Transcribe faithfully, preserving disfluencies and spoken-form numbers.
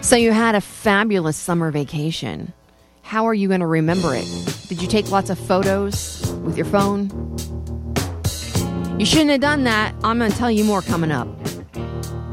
So you had a fabulous summer vacation. How are you going to remember it? Did you take lots of photos with your phone? You shouldn't have done that. I'm going to tell you more coming up.